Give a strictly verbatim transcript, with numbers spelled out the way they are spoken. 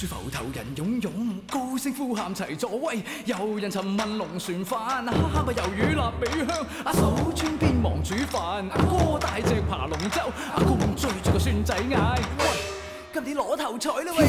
處浮頭人湧湧，高聲呼喊齊助威。有人尋問龍船飯，哈哈咪魷魚臘味香。阿嫂村邊忙煮飯，阿哥帶隻爬龍舟，阿公追住個孫仔嗌：喂，今年攞頭彩啦喂！